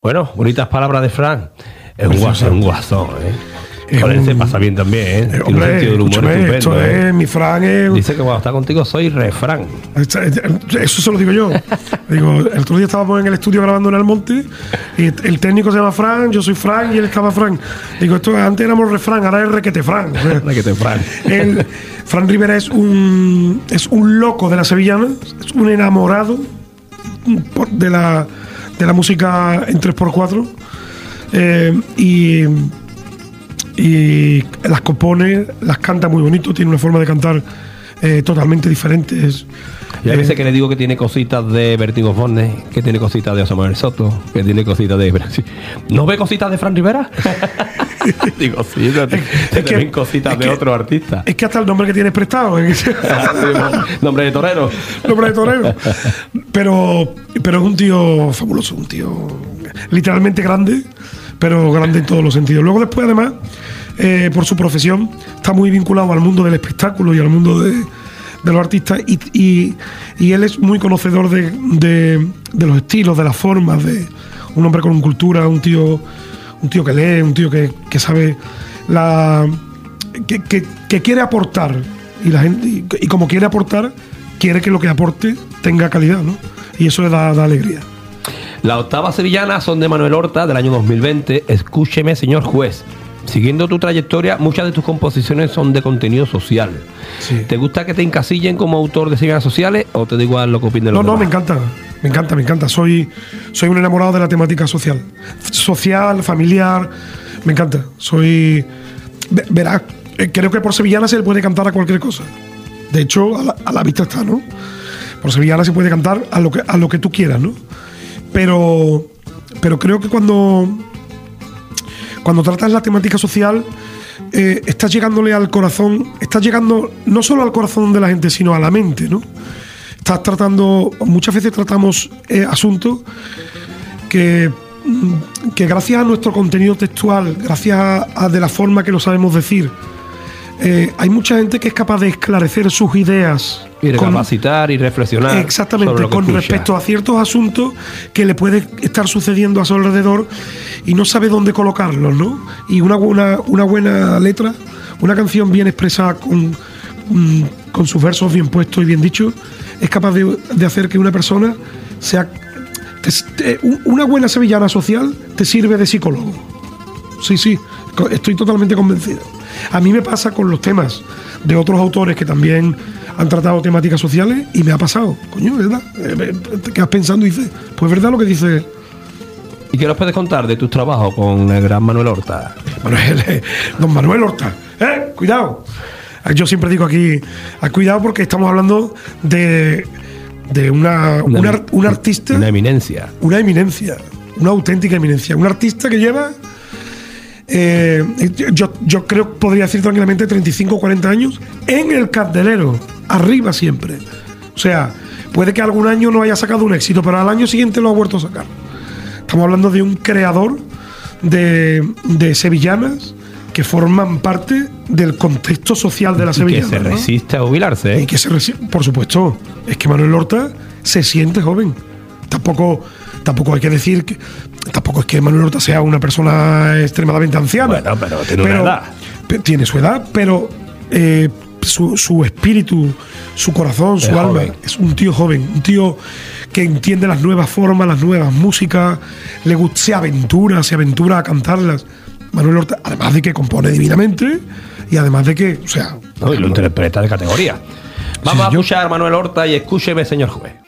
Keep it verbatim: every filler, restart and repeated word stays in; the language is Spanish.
Bueno, bonitas palabras de Fran. Es un guasón, es un guasón, ¿eh? Con él se pasa bien también, ¿eh? eh Tiene hombre, un sentido del humor estupendo, esto ¿eh? es, mi Fran es... Dice que cuando está contigo soy refrán. Eso se lo digo yo. Digo, el otro día estábamos en el estudio grabando en Almonte y el técnico se llama Fran, yo soy Fran y él estaba Fran. Digo, esto antes éramos refrán, ahora es requete Fran. O sea, Requete Fran. el, Fran Rivera es un, es un loco de la sevillana, es un enamorado de la, de la música en tres por cuatro. Eh, y... y las compone, las canta muy bonito, tiene una forma de cantar eh, totalmente diferente. Es, Y a eh, veces que le digo que tiene cositas de Bertín Borne, que tiene cositas de José Manuel Soto, que tiene cositas de... ¿No ve cositas de Fran Rivera? Digo, sí, no, te, es te que, ven cositas es de que, otro artista. Es que hasta el nombre que tienes prestado, ¿eh? Nombre de torero. Nombre de torero. Pero, pero es un tío fabuloso, un tío literalmente grande, pero grande en todos los sentidos. Luego después, además, eh, por su profesión, está muy vinculado al mundo del espectáculo y al mundo de, de los artistas y, y, y él es muy conocedor de, de, de los estilos, de las formas, de un hombre con cultura, un tío, un tío que lee, un tío que, que sabe la que, que, que quiere aportar y la gente y, y como quiere aportar, quiere que lo que aporte tenga calidad, ¿no? Y eso le da, da alegría. Las octavas sevillanas son de Manuel Horta del año dos mil veinte. Escúcheme, señor juez. Siguiendo tu trayectoria, muchas de tus composiciones son de contenido social. Sí. ¿Te gusta que te encasillen como autor de sevillanas sociales o te da igual lo que opinen los No, no, demás? me encanta, me encanta, me encanta. Soy, soy un enamorado de la temática social. Social, familiar, me encanta. Soy... Verás, creo que por sevillana se le puede cantar a cualquier cosa. De hecho, a la, a la vista está, ¿no? Por sevillana se puede cantar a lo que, a lo que tú quieras, ¿no? Pero, pero creo que cuando, cuando tratas la temática social, eh, estás llegándole al corazón, estás llegando no solo al corazón de la gente, sino a la mente, ¿no? Estás tratando, muchas veces tratamos eh, asuntos que, que gracias a nuestro contenido textual, gracias a, a de la forma que lo sabemos decir, eh, hay mucha gente que es capaz de esclarecer sus ideas. Y recapacitar y reflexionar. Exactamente, sobre lo que con escucha. respecto a ciertos asuntos que le puede estar sucediendo a su alrededor y no sabe dónde colocarlos, ¿no? Y una, una, una buena letra, una canción bien expresada con, con sus versos bien puestos y bien dichos, es capaz de, de hacer que una persona sea... Te, te, una buena sevillana social te sirve de psicólogo. Sí, sí, estoy totalmente convencido. A mí me pasa con los temas de otros autores que también han tratado temáticas sociales y me ha pasado. Coño, ¿verdad? Te quedas pensando y dices, pues verdad lo que dice. ¿Y qué nos puedes contar de tus trabajos con el gran Manuel Horta? Manuel, don Manuel Horta, ¿eh? Cuidado. Yo siempre digo aquí, cuidado porque estamos hablando de, de una, una, una, un artista. Una eminencia. Una eminencia, una auténtica eminencia. Un artista que lleva... Eh, yo, yo creo que podría decir tranquilamente treinta y cinco o cuarenta años en el candelero, arriba siempre. O sea, puede que algún año no haya sacado un éxito, pero al año siguiente lo ha vuelto a sacar. Estamos hablando de un creador de, de sevillanas que forman parte del contexto social de la sevillana. Y que se ¿no? resiste a jubilarse, ¿eh? Y que se resiste, por supuesto. Es que Manuel Horta se siente joven. Tampoco, tampoco hay que decir que tampoco es que Manuel Horta sea una persona extremadamente anciana. Bueno, pero tiene pero, una edad. Tiene su edad, pero eh, su, su espíritu, su corazón, es su alma, joven. Es un tío joven, un tío que entiende las nuevas formas, las nuevas músicas, le gusta, se aventura, se aventura a cantarlas. Manuel Horta, además de que compone divinamente y además de que, o sea... No, y lo interpreta de categoría. Vamos sí, a escuchar a Manuel Horta y escúcheme, señor juez.